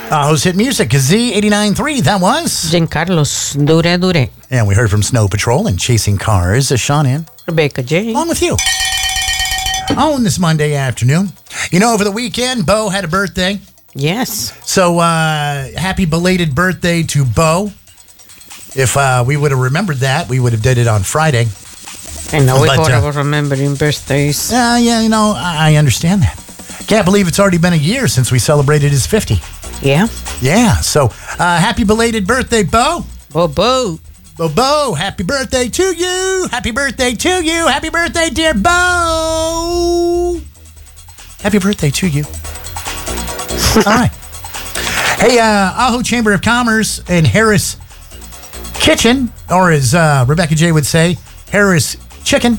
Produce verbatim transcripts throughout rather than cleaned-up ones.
Uh, who's hit music? Z eighty-nine point three. That was Giancarlos Dure Dure. And we heard from Snow Patrol and Chasing Cars. Uh, Sean in. Rebecca J. Along with you. On this Monday afternoon. You know, over the weekend, Bo had a birthday. Yes. So, uh, happy belated birthday to Bo. If uh, we would have remembered that, we would have did it on Friday. I know we But, thought uh, I was remembering birthdays. Uh, yeah, you know, I, I understand that. Can't believe it's already been a year since we celebrated his fifty. Yeah. Yeah, so uh, happy belated birthday, Bo. Bo Bo. Bo Bo, happy birthday to you. Happy birthday to you. Happy birthday, dear Bo. Happy birthday to you. All right. Hey, uh, Ajo Chamber of Commerce and Harris Kitchen, or as uh, Rebecca J would say, Harris Chicken,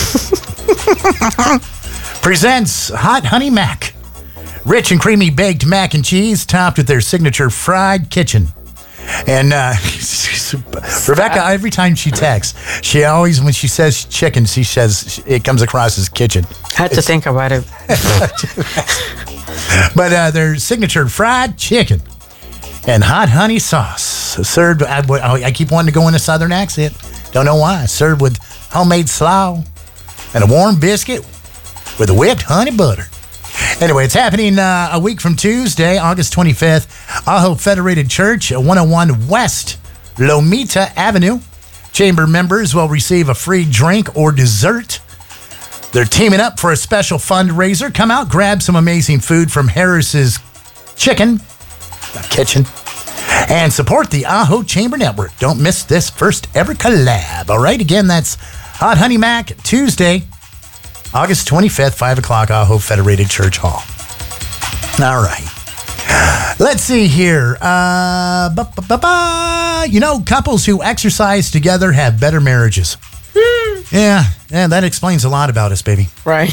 presents Hot Honey Mac. Rich and creamy baked mac and cheese topped with their signature fried kitchen. And uh, Rebecca, every time she texts, she always, when she says chicken, she says it comes across as kitchen. I had to It's, think about it. But uh, their signature fried chicken and hot honey sauce served. I, I keep wanting to go in a southern accent. Don't know why. Served with homemade slaw and a warm biscuit with a whipped honey butter. Anyway, it's happening uh, a week from Tuesday, August twenty-fifth. Ajo Federated Church, one oh one West Lomita Avenue. Chamber members will receive a free drink or dessert. They're teaming up for a special fundraiser. Come out, grab some amazing food from Harris's Chicken, not Kitchen, and support the Ajo Chamber Network. Don't miss this first ever collab. All right, again, that's Hot Honey Mac, Tuesday, August twenty-fifth, five o'clock, Ajo Federated Church Hall. All right. Let's see here. Uh, ba, ba, ba, ba. You know, couples who exercise together have better marriages. Yeah, yeah, that explains a lot about us, baby. Right.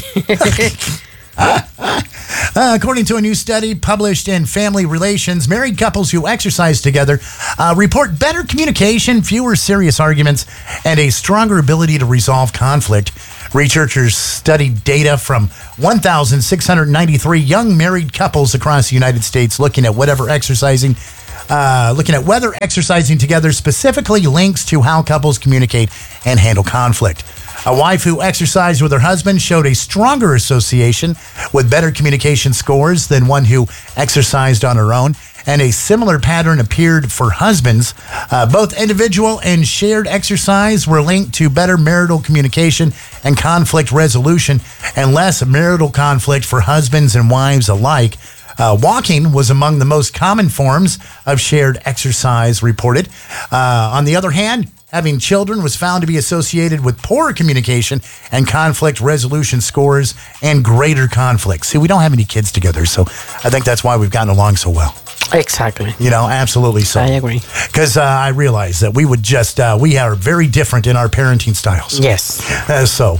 Uh, according to a new study published in Family Relations, married couples who exercise together uh, report better communication, fewer serious arguments, and a stronger ability to resolve conflict. Researchers studied data from one thousand six hundred ninety-three young married couples across the United States, looking at whatever exercising, uh, looking at whether exercising together specifically links to how couples communicate and handle conflict. A wife who exercised with her husband showed a stronger association with better communication scores than one who exercised on her own, and a similar pattern appeared for husbands. Uh, both individual and shared exercise were linked to better marital communication and conflict resolution, and less marital conflict for husbands and wives alike. Uh, walking was among the most common forms of shared exercise reported. Uh, on the other hand, having children was found to be associated with poorer communication and conflict resolution scores and greater conflict. See, we don't have any kids together, so I think that's why we've gotten along so well. Exactly. You know, absolutely so. I agree. Because uh, I realize that we would just, uh, we are very different in our parenting styles. Yes. Uh, so,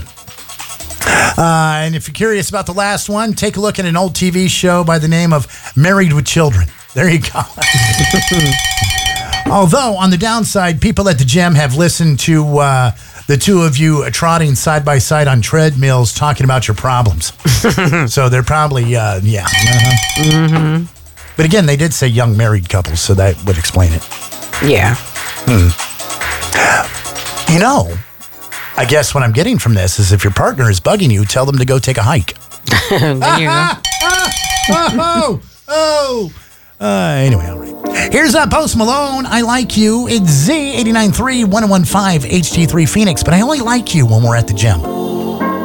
uh, and if you're curious about the last one, take a look at an old T V show by the name of Married with Children. There you go. Although, on the downside, people at the gym have listened to uh, the two of you trotting side by side on treadmills talking about your problems. So they're probably, uh, yeah. Uh-huh. Mm-hmm. But again, they did say young married couples, so that would explain it. Yeah. Hmm. You know, I guess what I'm getting from this is if your partner is bugging you, tell them to go take a hike. There you go. oh, oh. Uh, anyway, all right. Here's uh, Post Malone, I Like You. It's Z eighty-nine point three, one oh one point five H T three Phoenix, but I only like you when we're at the gym.